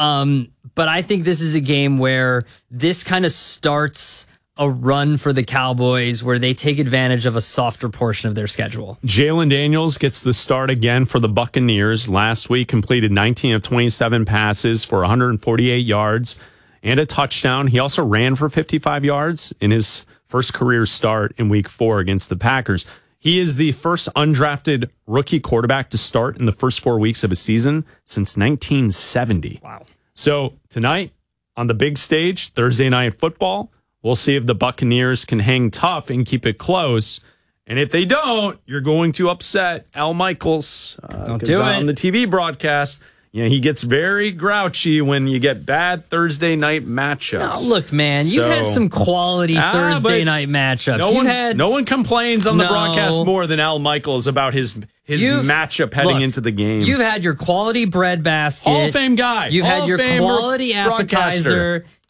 But I think this is a game where this kind of starts a run for the Cowboys where they take advantage of a softer portion of their schedule. Jalen Daniels gets the start again for the Buccaneers. Last week completed 19 of 27 passes for 148 yards and a touchdown. He also ran for 55 yards in his first career start in week 4 against the Packers. He is the first undrafted rookie quarterback to start in the first 4 weeks of a season since 1970. Wow. So tonight on the big stage, Thursday Night Football, we'll see if the Buccaneers can hang tough and keep it close. And if they don't, you're going to upset Al Michaels. Don't do it. On the TV broadcast, you know, he gets very grouchy when you get bad Thursday night matchups. No, look, man, you've had some quality Thursday night matchups. No one complains on the broadcast more than Al Michaels about his matchup heading into the game. You've had your quality bread basket. Hall of Fame guy. You've had your quality appetizer.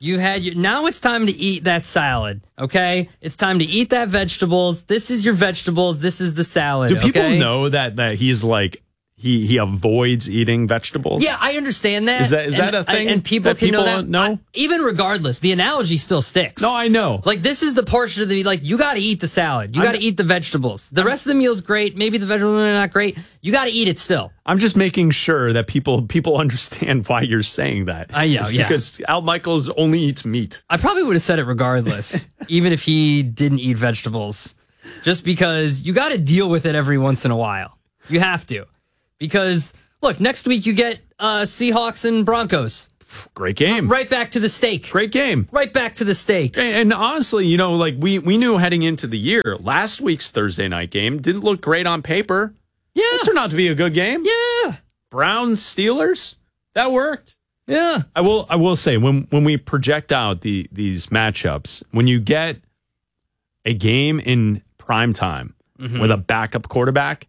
Now it's time to eat that salad, okay? It's time to eat that vegetables. This is your vegetables. This is the salad. Do people know that he's like he avoids eating vegetables? Yeah, I understand that. Is that a thing? And people can know that. No? Even regardless, the analogy still sticks. No, I know. Like, this is the portion of the, like, you got to eat the salad. You got to eat the vegetables. The rest of the meal's great. Maybe the vegetables are not great. You got to eat it still. I'm just making sure that people understand why you're saying that. I know, yeah. Because Al Michaels only eats meat. I probably would have said it regardless, even if he didn't eat vegetables. Just because you got to deal with it every once in a while. You have to. Because, look, next week you get Seahawks and Broncos. Great game. Right back to the steak. Great game. Right back to the steak. And honestly, like we knew heading into the year, last week's Thursday night game didn't look great on paper. Yeah. It turned out to be a good game. Yeah. Browns, Steelers, that worked. Yeah. I will say, when we project out these matchups, when you get a game in prime time with a backup quarterback,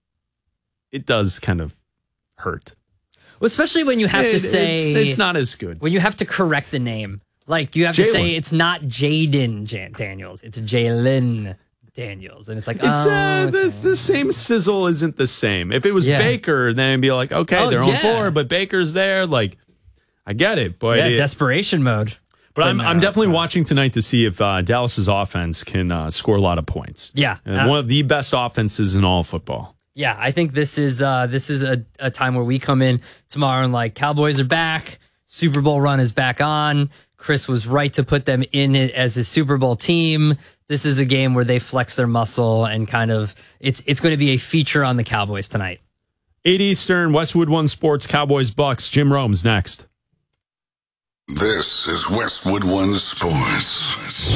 it does kind of hurt. Well, especially when you have to say... It's not as good. When you have to correct the name. Like, you have to say it's not Jaden Daniels. It's Jalen Daniels. And it's like, the same sizzle isn't the same. If it was Baker, then it'd be like, okay, they're on 4, but Baker's there. Like, I get it. But desperation mode. But I'm definitely watching tonight to see if Dallas's offense can score a lot of points. Yeah. One of the best offenses in all of football. Yeah, I think this is a time where we come in tomorrow and like, Cowboys are back, Super Bowl run is back on. Chris was right to put them in it as a Super Bowl team. This is a game where they flex their muscle and kind of it's going to be a feature on the Cowboys tonight. 8 Eastern, Westwood One Sports, Cowboys Bucks. Jim Rome's next. This is Westwood One Sports.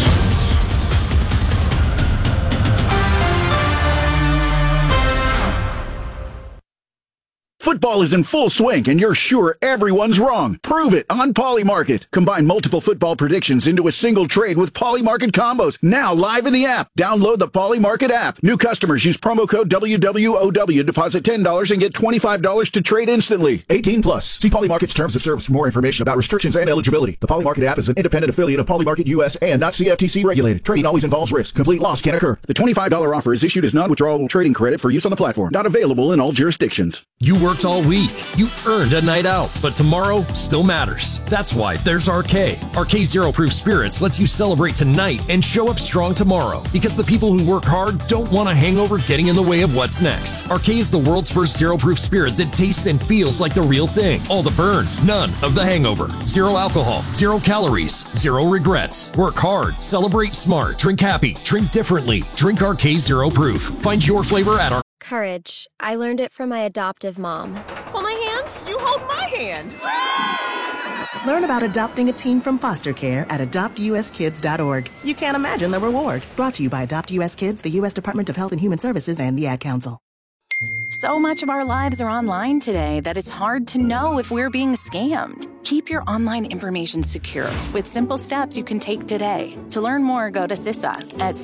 Football is in full swing, and you're sure everyone's wrong. Prove it on Polymarket. Combine multiple football predictions into a single trade with Polymarket combos. Now live in the app. Download the Polymarket app. New customers use promo code WWOW. Deposit $10 and get $25 to trade instantly. 18 plus. See Polymarket's terms of service for more information about restrictions and eligibility. The Polymarket app is an independent affiliate of Polymarket US and not CFTC regulated. Trading always involves risk. Complete loss can occur. The $25 offer is issued as non-withdrawable trading credit for use on the platform. Not available in all jurisdictions. You worked all week. You earned a night out, but tomorrow still matters. That's why there's RK. RK Zero Proof Spirits lets you celebrate tonight and show up strong tomorrow, because the people who work hard don't want a hangover getting in the way of what's next. RK is the world's first zero proof spirit that tastes and feels like the real thing. All the burn, none of the hangover. Zero alcohol, 0 calories, 0 regrets. Work hard, celebrate smart, drink happy, drink differently. Drink RK Zero Proof. Find your flavor at our Courage. I learned it from my adoptive mom. Hold my hand. You hold my hand. Learn about adopting a teen from foster care at adoptuskids.org. You can't imagine the reward. Brought to you by Adopt US Kids, the U.S. Department of Health and Human Services, and the Ad Council. So much of our lives are online today that it's hard to know if we're being scammed. Keep your online information secure with simple steps you can take today. To learn more, go to CISA at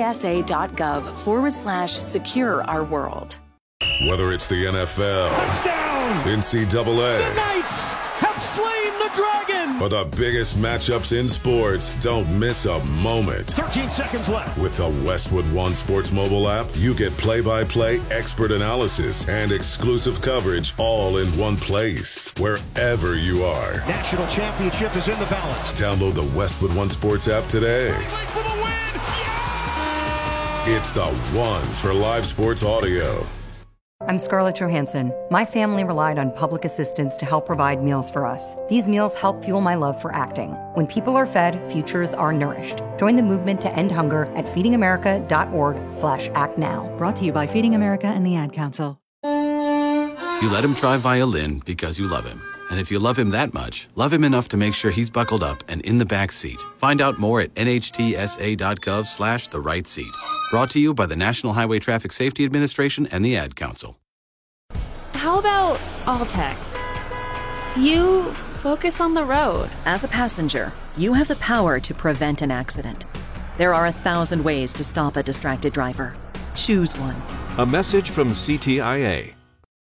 cisa.gov/secure our world. Whether it's the NFL, touchdown, NCAA, the Knights have slain the dragon, or the biggest matchups in sports, don't miss a moment. 13 seconds left. With the Westwood One Sports mobile app, you get play-by-play expert analysis and exclusive coverage all in one place, wherever you are. National championship is in the balance. Download the Westwood One Sports app today. For the win. Yeah! It's the one for live sports audio. I'm Scarlett Johansson. My family relied on public assistance to help provide meals for us. These meals help fuel my love for acting. When people are fed, futures are nourished. Join the movement to end hunger at feedingamerica.org/actnow. Brought to you by Feeding America and the Ad Council. You let him try violin because you love him. And if you love him that much, love him enough to make sure he's buckled up and in the back seat. Find out more at nhtsa.gov/the-right-seat. Brought to you by the National Highway Traffic Safety Administration and the Ad Council. How about all text? You focus on the road. As a passenger, you have the power to prevent an accident. There are 1,000 ways to stop a distracted driver. Choose one. A message from CTIA.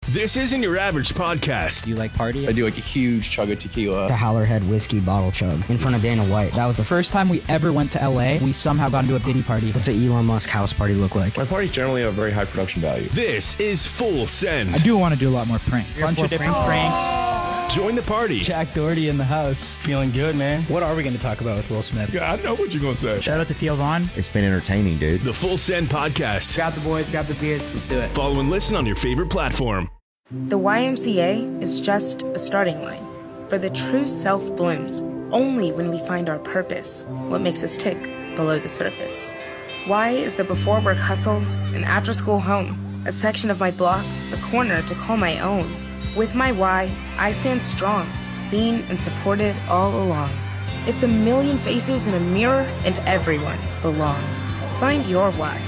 This isn't your average podcast. Do you like party? I do like a huge chug of tequila. The Howlerhead whiskey bottle chug in front of Dana White. That was the first time we ever went to LA. We somehow got into a Diddy party. What's an Elon Musk house party look like? My parties generally have a very high production value. This is Full Send. I do want to do a lot more pranks. Bunch of different pranks. Join the party. Jack Doherty in the house. Feeling good, man. What are we going to talk about with Will Smith? Yeah, I know what you're going to say. Shout out to Theo Vaughn. It's been entertaining, dude. The Full Send Podcast. Grab the boys, grab the beers. Let's do it. Follow and listen on your favorite platform. The YMCA is just a starting line. For the true self blooms only when we find our purpose, what makes us tick below the surface. Y is the before work hustle and after school home, a section of my block, a corner to call my own. With my Y, I stand strong, seen and supported all along. It's a million faces in a mirror and everyone belongs. Find your why.